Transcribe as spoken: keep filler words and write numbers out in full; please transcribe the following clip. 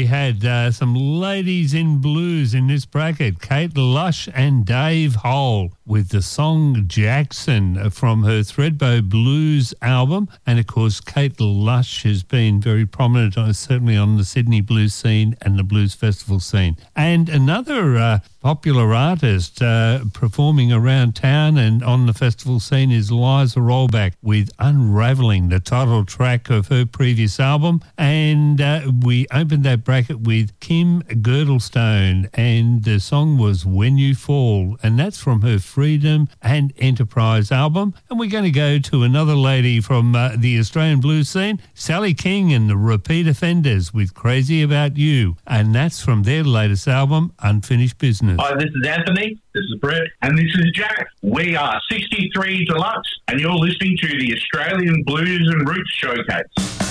had uh, some ladies in blues in this bracket, Kate Lush and Dave Hole, with the song Jackson from her Threadbow Blues album. And, of course, Kate Lush has been very prominent, uh, certainly on the Sydney blues scene and the blues festival scene. And another uh, popular artist uh, performing around town and on the festival scene is Liza Rollback with Unravelling, the title track of her previous album. And uh, we opened that bracket with Kim Girdlestone, and the song was When You Fall, and that's from her Freedom and Enterprise album. And we're going to go to another lady from uh, the Australian blues scene, Sally King and the Repeat Offenders with Crazy About You, and that's from their latest album, Unfinished Business. Hi, this is Anthony, this is Brett, and this is Jack. We are sixty-three Deluxe, and you're listening to the Australian Blues and Roots Showcase.